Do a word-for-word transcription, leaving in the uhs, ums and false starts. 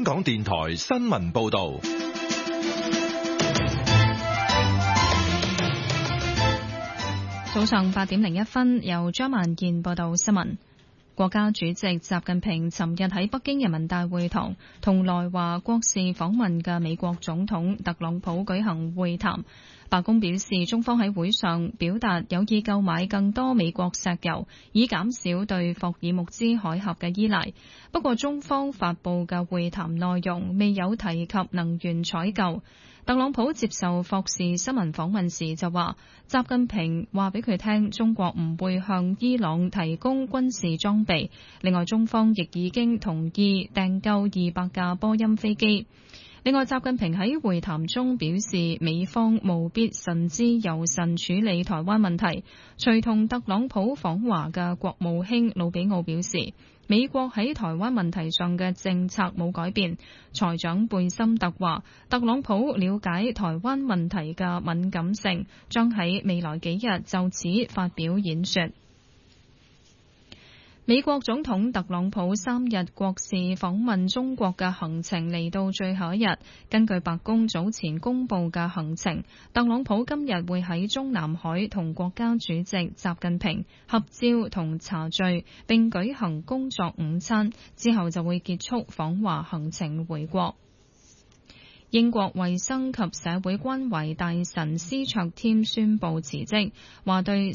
香港電台新聞報道。 早上八點零一分，由張萬健報道新聞。國家主席習近平尋日喺北京人民大會堂同來華國事訪問嘅美國總統特朗普舉行會談。白宮表示，中方喺會上表達有意購買更多美國石油，以減少對霍爾木茲海峽嘅依賴。不過，中方發布嘅會談內容未有提及能源採購。特朗普接受霍士新聞訪問時就話，習近平話俾佢聽，中國唔會向伊朗提供軍事裝備。另外，中方亦已經同意訂購二百架波音飛機。另外，習近平喺會談中表示，美方務必慎之又慎處理台灣問題。隨同特朗普訪華嘅國務卿魯比奧表示，美國喺台灣問題上嘅政策冇改變。財長貝森特話，特朗普了解台灣問題嘅敏感性，將喺未來幾日就此發表演說。美國總統特朗普三日國事訪問中國嘅行程嚟到最後一日。根據白宮早前公布嘅行程，特朗普今日會喺中南海同國家主席習近平合照同茶敘，並舉行工作午餐，之後就會結束訪華行程回國。英國衛生及社會關懷大臣斯卓添宣布辭職，話對